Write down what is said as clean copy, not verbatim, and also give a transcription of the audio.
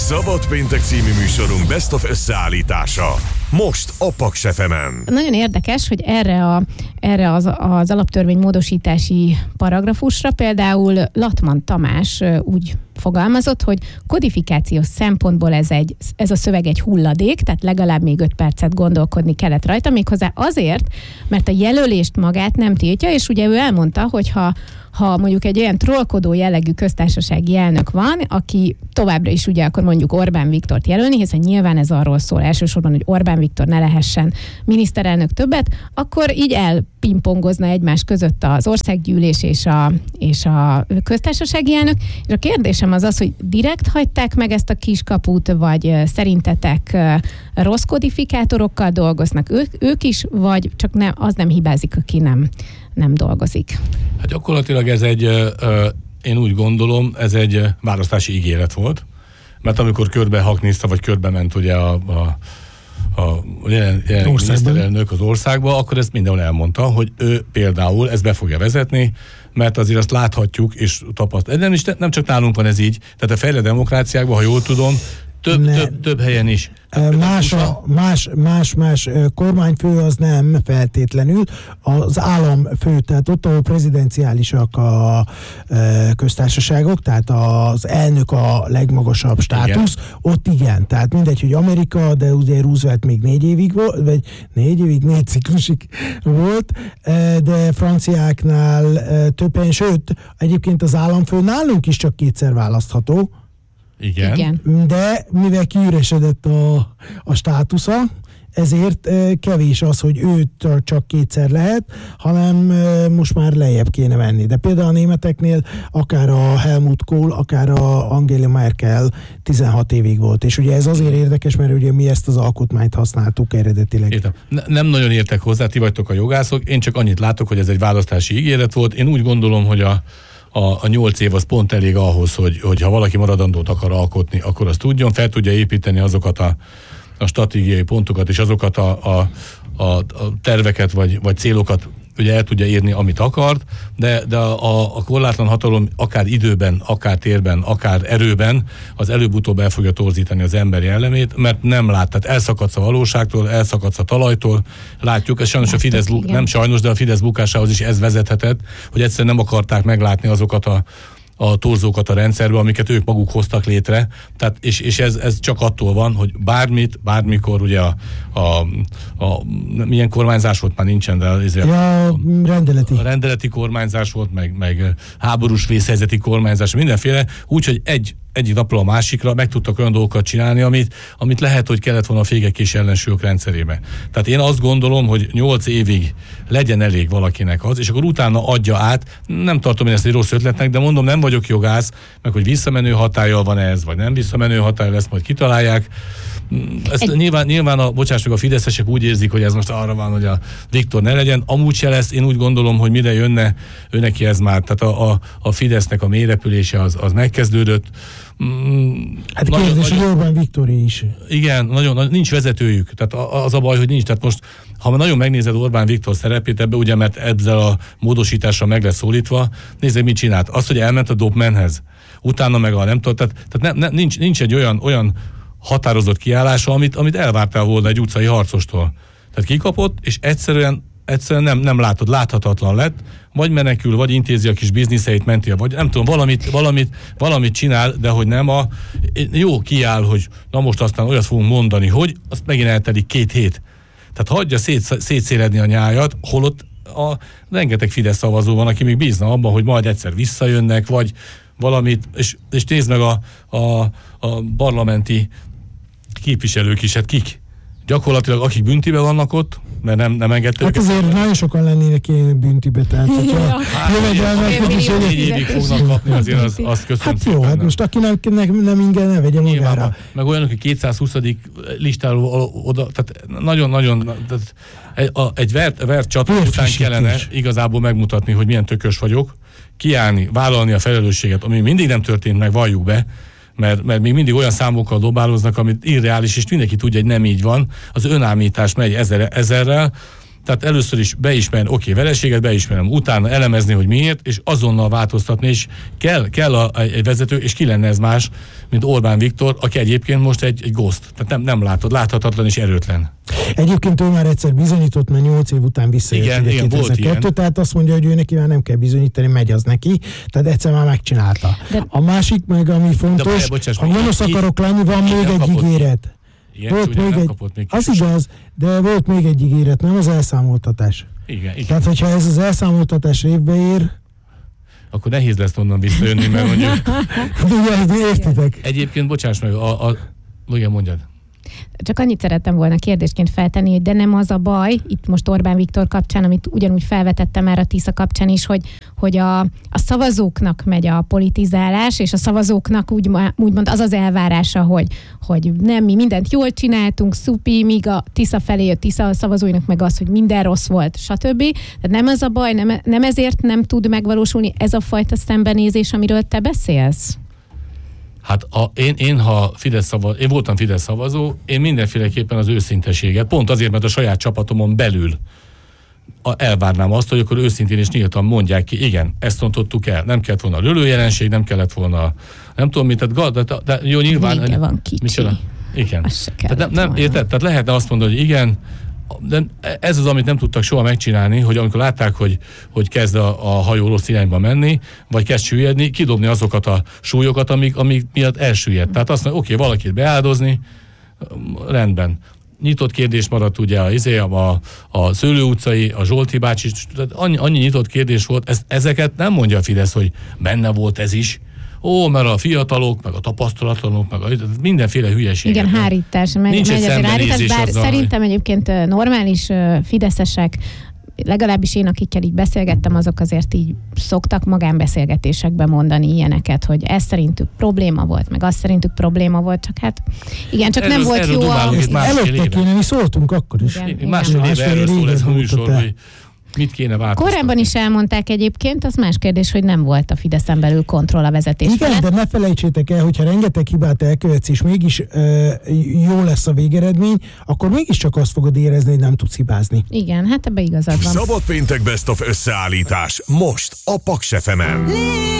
Szabad péntek című műsorunk Best of összeállítása. Most a Paks FM-en. Nagyon érdekes, hogy erre az alaptörvény módosítási paragrafusra például Latman Tamás úgy fogalmazott, hogy kodifikációs szempontból ez a szöveg egy hulladék, tehát legalább még 5 percet gondolkodni kellett rajta, méghozzá azért, mert a jelölést magát nem tiltja, és ugye ő elmondta, hogy ha mondjuk egy olyan trollkodó jellegű köztársasági elnök van, aki továbbra is ugye akkor mondjuk Orbán Viktort jelölni, hiszen nyilván ez arról szól elsősorban, hogy Orbán Viktor ne lehessen miniszterelnök többet, akkor így elpingpongozna egymás között az országgyűlés és a köztársasági elnök. És a kérdésem az, hogy direkt hagyták meg ezt a kiskaput, vagy szerintetek rossz kodifikátorokkal dolgoznak ők is, vagy csak az nem hibázik, aki nem dolgozik? Hát gyakorlatilag ez én úgy gondolom, ez egy választási ígéret volt, mert amikor körbe hakniszta, vagy körbe ment ugye a miniszterelnök az országba, akkor ezt mindenhol elmondta, hogy ő például ezt be fogja vezetni, mert azért azt láthatjuk és tapasztaljuk. Nem csak nálunk van ez így, tehát a fejlett demokráciákban, ha jól tudom, több helyen is. Más kormányfő az nem feltétlenül, az államfő, tehát ott, ahol prezidenciálisak a köztársaságok, tehát az elnök a legmagasabb státusz, igen. Ott igen, tehát mindegy, hogy Amerika, de ugye Roosevelt még 4 évig volt, vagy 4 ciklusig volt, de franciáknál több helyen, sőt, egyébként az államfő nálunk is csak 2-szer választható. Igen. De mivel kiüresedett a státusza, ezért kevés az, hogy őt csak 2-szer lehet, hanem most már lejjebb kéne menni. De például a németeknél akár a Helmut Kohl, akár a Angela Merkel 16 évig volt. És ugye ez azért érdekes, mert ugye mi ezt az alkotmányt használtuk eredetileg. Értem. Nem nagyon értek hozzá, ti vagytok a jogászok, én csak annyit látok, hogy ez egy választási ígéret volt. Én úgy gondolom, hogy a 8 év az pont elég ahhoz, hogy ha valaki maradandót akar alkotni, akkor azt tudjon, fel tudja építeni azokat a stratégiai pontokat és azokat a terveket vagy célokat, ugye el tudja érni, amit akart, de a korlátlan hatalom akár időben, akár térben, akár erőben az előbb-utóbb el fogja torzítani az ember jellemét, mert nem lát, tehát elszakadsz a valóságtól, elszakadsz a talajtól, látjuk, ez sajnos a Fidesz, nem sajnos, de a Fidesz bukásához is ez vezethetett, hogy egyszerűen nem akarták meglátni azokat a torzókat a rendszerbe, amiket ők maguk hoztak létre. Tehát, és ez csak attól van, hogy bármikor ugye milyen kormányzás volt, már nincsen, de a rendeleti kormányzás volt, meg háborús vészhelyzeti kormányzás, mindenféle, úgyhogy egyik napról a másikra meg tudtak olyan dolgokat csinálni, amit lehet, hogy kellett volna a fékek és ellensúlyok rendszerébe. Tehát én azt gondolom, hogy 8 évig legyen elég valakinek az, és akkor utána adja át. Nem tartom én ezt egy rossz ötletnek, de mondom, nem vagyok jogász, meg hogy visszamenő hatállyal van ez, vagy nem visszamenő hatállyal, ezt majd kitalálják. Ezt nyilván a fideszesek úgy érzik, hogy ez most arra van, hogy a Viktor ne legyen. Amúgy se lesz, én úgy gondolom, hogy mire jönne neki ez már, tehát a Fidesznek a mélyrepülése az megkezdődött. Hát kérdés, hogy Orbán Viktoré is. Igen, nagyon, nincs vezetőjük, tehát az a baj, hogy nincs. Tehát most, ha nagyon megnézed Orbán Viktor szerepét ebbe, ugye, mert ezzel a módosítással meg lesz szólítva, nézzük, mit csinált. Azt, hogy elment a Dobmenhez, utána meg nem tudom, tehát nincs egy olyan határozott kiállása, amit elvártál volna egy utcai harcostól. Tehát kikapott, és egyszerűen nem látod, láthatatlan lett, vagy menekül, vagy intézi a kis bizniszeit, menti, vagy nem tudom, valamit csinál, de hogy nem jó kiáll, hogy na most aztán olyat fogunk mondani, hogy azt megint eltelik 2 hét. Tehát hagyja szétszéledni a nyájat, holott rengeteg Fidesz szavazó van, aki még bízna abban, hogy majd egyszer visszajönnek, vagy valamit, és nézd meg a parlamenti képviselők is, hát kik? Gyakorlatilag akik büntibe vannak ott, mert nem engedték. Hát azért nagyon sokan lennének ilyen büntibe, tehát hogyha jövedelmeket is 4 évig fognak kapni, azért azt köszönöm. Hát jó, hát most aki nem ingyen, ne vegye magára. Meg olyanok, hogy 220. listáról oda, tehát nagyon, egy vert csata után kellene igazából megmutatni, hogy milyen tökös vagyok, kiállni, vállalni a felelősséget, ami mindig nem történt meg, valljuk be, mert még mindig olyan számokkal dobáloznak, amit irreális, és mindenki tudja, hogy nem így van. Az önállítás megy ezerrel, Tehát először is beismerni, vereséget beismerem, utána elemezni, hogy miért, és azonnal változtatni, és kell egy vezető, és ki lenne ez más, mint Orbán Viktor, aki egyébként most egy ghost. Tehát nem látod, láthatatlan és erőtlen. Egyébként ő már egyszer bizonyított, mert 8 év után visszajött ide 2002, tehát azt mondja, hogy ő neki már nem kell bizonyítani, megy az neki, tehát egyszer már megcsinálta. A másik meg, ami fontos, ha gonosz akarok lenni, van még egy ígéret. Volt még az igaz, de volt még egy ígéret, nem az elszámoltatás. Igen. Tehát, hogyha ez az elszámoltatás évbe ér, akkor nehéz lesz onnan visszajönni, mert mondjuk... Ugye, értitek? Egyébként, bocsáss meg, igen, mondjad. Csak annyit szerettem volna kérdésként feltenni, hogy de nem az a baj, itt most Orbán Viktor kapcsán, amit ugyanúgy felvetettem már a Tisza kapcsán is, hogy a szavazóknak megy a politizálás, és a szavazóknak úgymond az az elvárása, hogy nem, mi mindent jól csináltunk, szupi, míg a Tisza felé a Tisza szavazóinak meg az, hogy minden rossz volt, stb. Tehát nem az a baj, nem ezért nem tud megvalósulni ez a fajta szembenézés, amiről te beszélsz? Hát én voltam Fidesz szavazó, én mindenféleképpen az őszinteséget, pont azért, mert a saját csapatomon belül elvárnám azt, hogy akkor őszintén és nyíltan mondják ki, igen, ezt rontottuk el, nem kellett volna a lölőjelenség, nem kellett volna, nem tudom mit, de jó, nyilván... Vége van kicsi. Micsoda? Igen. Tehát nem érted? Tehát lehetne azt mondani, hogy igen, de ez az, amit nem tudtak soha megcsinálni, hogy amikor látták, hogy kezd a hajó rossz irányba menni, vagy kezd süllyedni, kidobni azokat a súlyokat, amik miatt elsüllyedt. Tehát azt mondja, oké, valakit beáldozni, rendben. Nyitott kérdés maradt ugye a Szőlő utcai, a Zsolti bácsi, annyi nyitott kérdés volt, ezeket nem mondja a Fidesz, hogy benne volt ez is. Mert a fiatalok, meg a tapasztalatlanok, meg mindenféle hülyeség. Igen, hárítás. Nincs egy szembenézés bár azzal, szerintem egyébként normális fideszesek, legalábbis én, akikkel így beszélgettem, azok azért így szoktak magánbeszélgetésekben mondani ilyeneket, hogy ez szerintük probléma volt, meg az szerintük probléma volt, csak hát igen, csak nem volt jó előtte kéne, mi szóltunk akkor is. Másfél éve erről szól ez a műsor, hogy mit kéne változtatni. Korábban is elmondták egyébként, az más kérdés, hogy nem volt a Fideszen belül kontroll a vezetés. Igen, de ne felejtsétek el, hogyha rengeteg hibát elkövetsz, és mégis jó lesz a végeredmény, akkor mégiscsak azt fogod érezni, hogy nem tudsz hibázni. Igen, hát ebbe igazad van. Szabad péntek Best of összeállítás most a Paks FM-en.